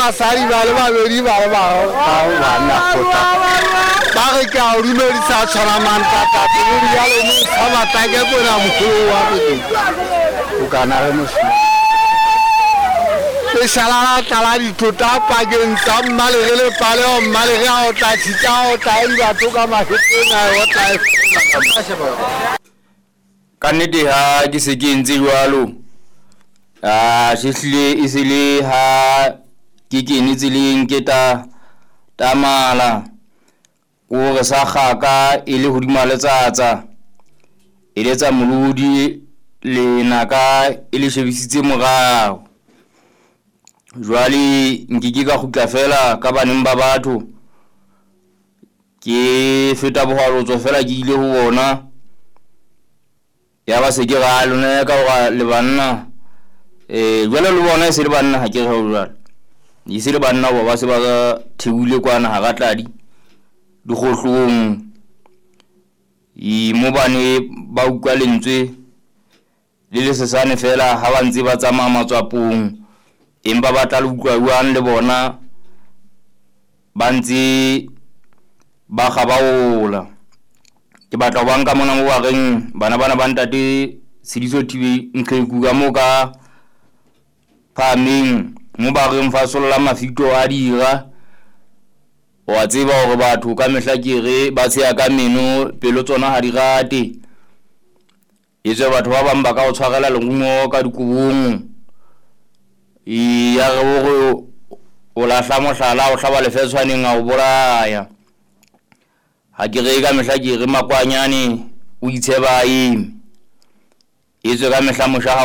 basadi ba le babedi ba le banna kgotsa ba re ke a o dumedisa tshwana mantata le dialo mo sa batake bona mogolo wa boteng o kana re moshimo e shala tala ditota pakeng tsa mmalege le pale o mmalege a o tla tshitsa o tla e batho ka maheteng a o tla ka nnete ha ke se ke ntse jwalo shehlile e se le ha ke kene tseleng ke tamala o re sa khaka e le hodima letsatsa e le tsa molodi le naka e le shebisitse morao jwale nkike ka khutla fela ka baneng ba batho ke feta bohalotso fela ke ile ho bona ya ba se ke ga lona ka ga le banna jwale le bona se le banna ha ke re jwale di se le banna ba se ba theule kwana ha ga tladi dikgohlong mo bane ba ukwa lentswe le le sesane fela ha ba ntse ba tsamaya matswapong empa ba tla le utlwang le bona ba ntse ba kgabaola ke batla go banka mona mo ba reng bana ba ntate Sediso TV Nqeku ka mo ka phameng mo ba reng fasolla mafito a dira wa tseba hore batho ka mehla ke re ba tsaya ka meno pelo tsona ha di rate etse batho ba bang ba ka o tshwarela lengumo ka dikobong ya re o la hla mohlala o hlaba lefetshwaneng a o bolaya ha ke re ka mehla ke re makwanyane o itsheba eme etse ka mehla mosha